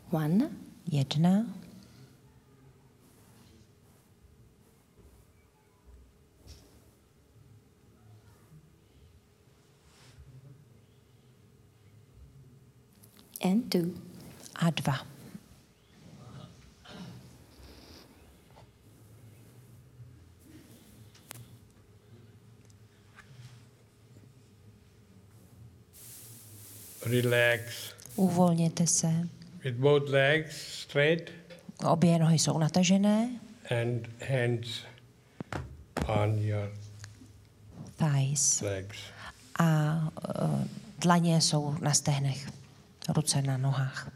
1. 1. And 2. A 2. Relax. Uvolněte se. With both legs straight. Obě nohy jsou natažené. And hands on your Thighs. legs. A dlaně jsou na stehnech. Ruce na nohách.